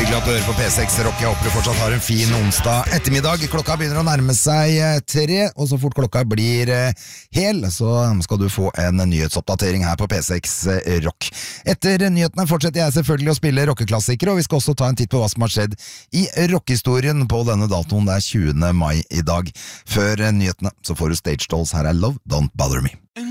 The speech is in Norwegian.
Hyggelig at du hører på P6 Rock. Jeg håper du fortsatt har en fin onsdag ettermiddag. Klokka begynner å nærme seg 3, og så fort klokka blir hel, så skal du få en nyhetsoppdatering her på P6 Rock. Etter nyhetene fortsetter jeg selvfølgelig å spille rockeklassikere, og vi skal også ta en titt på hva som har skjedd i rockehistorien på denne datoen. Det er 20. mai i dag. Før nyhetene så får du Stage Dolls. Her er Love Don't Bother Me.